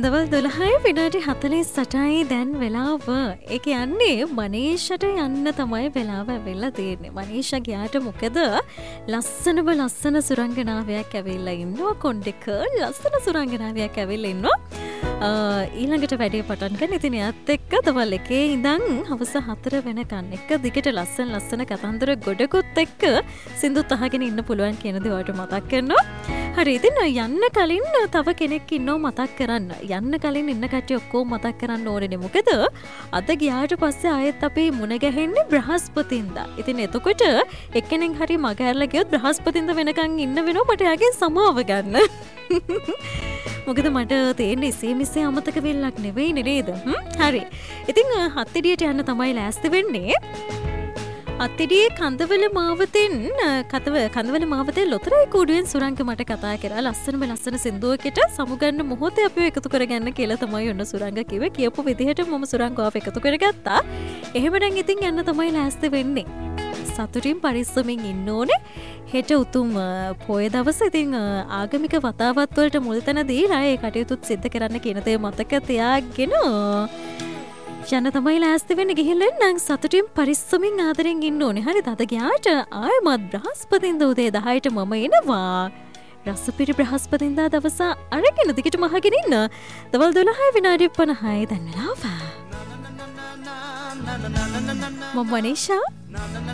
දවල් 12:48යි දැන් වෙලාව. ඒ කියන්නේ මනීෂට යන්න තමයි වෙලාව වෙලා තියෙන්නේ. මනීෂා ගියාට මොකද ලස්සනම ලස්සන සුරංගනාවයක් ඇවිල්ලා ඉන්නවා. කොණ්ඩේක ලස්සන සුරංගනාවයක් ඇවිල්ලා ඉන්නවා. ඊළඟට වැඩේ පටන් ගන්න. ඉතින් එයත් එක්ක දවල් 1 ඉඳන් හවස 4 වෙනකන් එක දිගට ලස්සන කතන්දර ගොඩකුත් එක්ක සින්දුත් අහගෙන ඉන්න පුළුවන් කියන දේ ඔයාලට මතක් කරනවා. හරි ඉතින් යන්න කලින් තව කෙනෙක් ඉන්නව මතක් කරන්න. යන්න කලින් ඉන්න කට්ටිය ඔක්කොම මතක් කරන්න ඕනේ. මොකද අද ගියාට පස්සේ ආයෙත් අපි මුණ ගැහෙන්නේ බ්‍රහස්පතින්දා. ඉතින් එතකොට එක්කෙනෙක් හරි මග ඇරලා ගියොත් බ්‍රහස්පතින්දා වෙනකන් ඉන්න වෙනවා මට යාගෙන් සමාව ගන්න. මොකද මට තේරෙන්නේ ඉසේ මිසේ අමතක වෙල්ලක් නෙවෙයි නේද? හරි. ඉතින් හත්තිඩියට යන්න තමයි ලෑස්ති වෙන්නේ. අත්තිඩියේ කඳවල මාවතෙන් ලොතරයි කූඩුවෙන් සුරංග මට කතා කරා. ලස්සන සින්දුවකට සමුගන්න මොහොතේ අපිව එකතු කරගන්න කියලා තමයි ඔන්න සුරංග කිව්වේ. කියපු විදිහට මම සුරංගව එකතු කරගත්තා. එහෙමනම් ඉතින් යන්න තමයි ලෑස්ති වෙන්නේ. සතුටින් පරිස්සමින් ඉන්න ඕනේ. හෙට උතුම් පොය දවස. ඉතින් ආගමික වතාවත් වලට මුල් තැන දීලා ඒ කටයුතුත් සිද්ධ කරන්න කියන දේ මතක තියාගෙන යන්න තමයි ලෑස්ති වෙන්න ගිහිල්ලා නම් සතුටින් පරිස්සමින් ආදරෙන් ඉන්න ඕනේ. හරිද? අද ගියාට ආයමත් බ්‍රහස්පතින්දා උදේ 10ට මම එනවා. රසපිරි බ්‍රහස්පතින්දා දවස අරගෙන දිගටම අහගෙන ඉන්න. දවල් 12:50 දැන් වෙලාව. මම මනීෂා